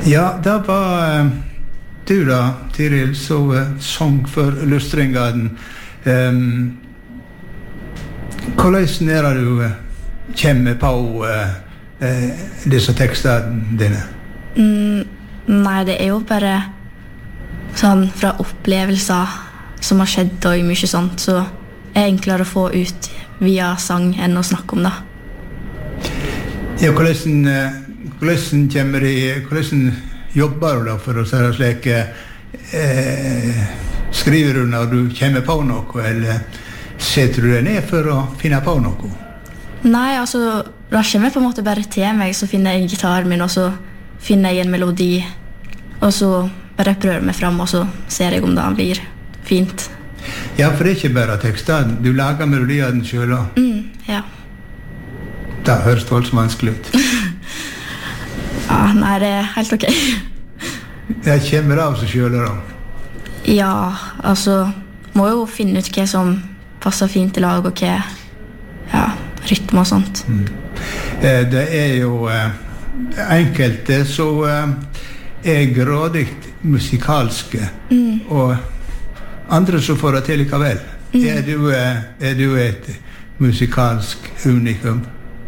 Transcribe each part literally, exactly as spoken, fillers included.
Ja, det var uh, du da, Tiril, så uh, sång for Lustringarden. Um, hvordan er det du uh, kommer på uh, uh, disse tekstene dine? Mm, nei, det er jo bare sånn fra opplevelser som har skjedd og mye sånt, så er det enklere å få ut via sang enn å snakke om det. Ja, hvordan, uh, hvordan kommer de, hvordan jobber du da for å si det slik, eh, skriver du når du kommer på noe, eller setter du deg ned for å finne på noe? Nei, altså, da kommer jeg på en måte bare til meg, så finner jeg gitaren min, og så finner jeg en melodi, og så bare prøver jeg meg frem, og så ser jeg om det blir fint. Ja, for det er ikke bare teksten, du lager melodien selv da? Mm, ja. Det høres voldsomt vanskelig ut. Ja, nei, det er helt ok. Det kommer av seg selv da? Ja, altså, må jo finne ut hva som passer fint i lag, og hva, ja, rytme og sånt. Mm. Eh, det er jo eh, enkelte så eh, er grådig musikalske, mm. og andre så får det til likevel. Mm. Er, du, eh, er du et musikalsk unikum?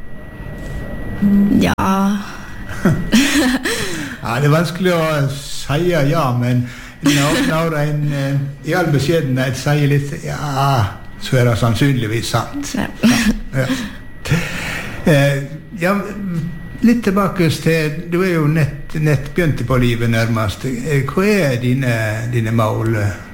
Ja. Ja, det er vanskelig å si ja, men når, når en eh, i all beskjedenhet sier litt ja, så er det sannsynligvis sant. Ja. Ja. Eh, ja, litt tilbake til, du er jo nett, nett begynt på livet nærmest. Hva er dine, dine mål?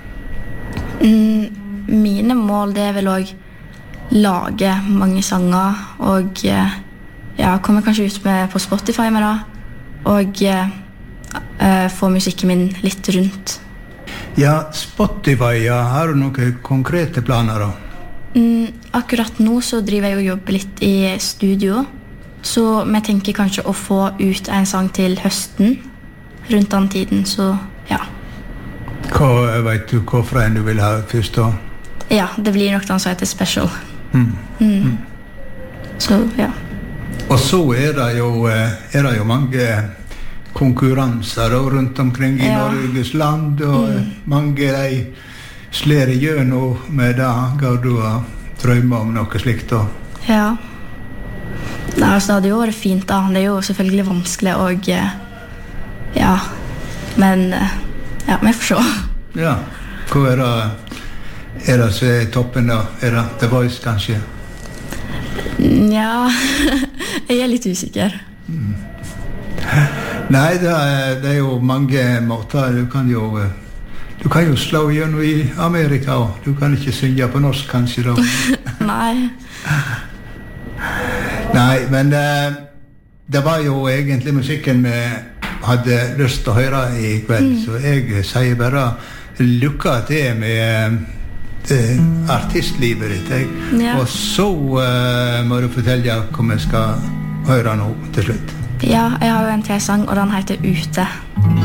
Mm, mine mål, det er vel å lage mange sanger, og ja, kommer kanskje ut med på Spotify med det, og uh, få musikken min litt rundt. Ja, Spotify, ja, har du noen konkrete planer da? Mm, akkurat nå så driver jeg og jobber litt i studio, så vi tenker kanskje å få ut en sang til høsten, rundt den tiden, så ja. Hva, vet du hvorfor en du vil ha først da? Ja, det blir nok den som heter Special. Mm. Mm. Mm. Så, ja. Og så er det jo, er det jo mange konkurranser rundt omkring i ja. Norges land, og mm. mange de slår igjennom med det. Går du og drømmer om noe slikt da? Ja. Nei, altså, det hadde jo vært fint da. Det er jo selvfølgelig vanskelig, og ja, men ja, vi får se. Ja, hva er det, er det som er toppen da? Er det The Voice kanskje? Ja, jeg er litt usikker. Mm. Nei, det er, det er jo mange måter. Du kan jo, du kan jo slå igjennom i Amerika, og du kan ikke synge på norsk kanskje da. Nei. Nei, men uh, det var jo egentlig musikken vi hadde lyst til å høre i kveld, mm. så jeg sier bare lykke til med uh, artistlivet ditt, jeg. Ja. Og så uh, må du fortelle hva vi skal høre nå til slutt. Ja, jeg har jo en til sang, og den heter Ute.